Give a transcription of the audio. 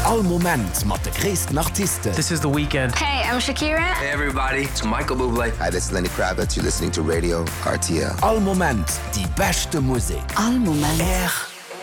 All Moment mat de gréessten Artisten. This is The Weeknd. Hey, I'm Shakira. Hey everybody, it's Michael Bublé. Hi, this is Lenny Kravitz. You're listening to Radio RTL. All Moment, die beste Musik. All Moment.